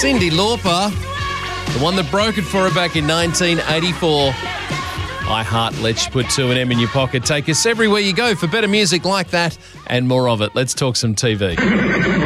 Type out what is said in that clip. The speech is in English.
Cyndi Lauper, the one that broke it for her back in 1984. iHeart Let's put 2 in your pocket. Take us everywhere you go for better music like that and more of it. Let's talk some TV.